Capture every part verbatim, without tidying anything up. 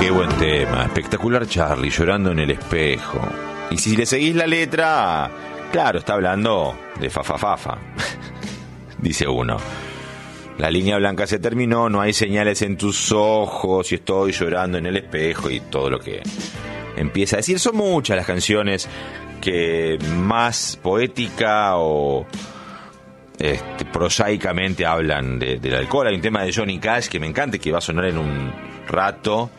Qué buen tema, espectacular Charlie, llorando en el espejo. Y si le seguís la letra, claro, está hablando de fafa fafa. Dice uno. La línea blanca se terminó, no hay señales en tus ojos y estoy llorando en el espejo y todo lo que empieza a decir. Son muchas las canciones que más poética o este, prosaicamente hablan de, del alcohol. Hay un tema de Johnny Cash que me encanta, que va a sonar en un rato,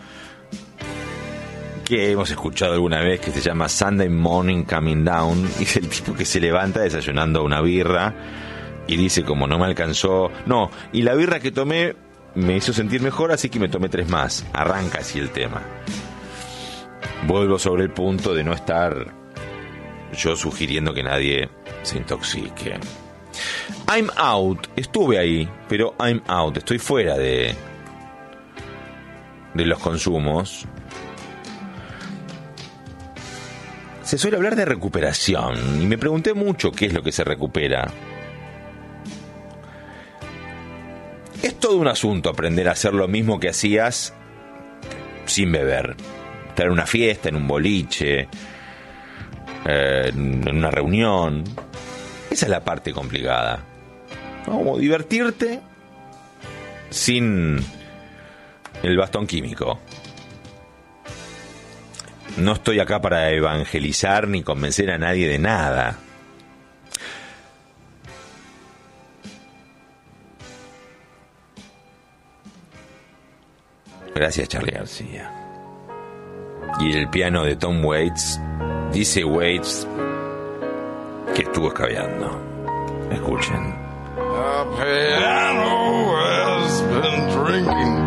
que hemos escuchado alguna vez, que se llama Sunday Morning Coming Down, y es el tipo que se levanta desayunando una birra y dice, como no me alcanzó, no, y la birra que tomé me hizo sentir mejor, así que me tomé tres más. Arranca así el tema. Vuelvo sobre el punto de no estar yo sugiriendo que nadie se intoxique. I'm out, estuve ahí, pero I'm out, estoy fuera de de los consumos. Se suele hablar de recuperación y me pregunté mucho qué es lo que se recupera. Es todo un asunto aprender a hacer lo mismo que hacías sin beber. Estar en una fiesta, en un boliche, eh, en una reunión. Esa es la parte complicada. Como divertirte sin el bastón químico. No estoy acá para evangelizar ni convencer a nadie de nada. Gracias, Charly García. Y el piano de Tom Waits, dice Waits que estuvo escabeando. Escuchen. The piano has been drinking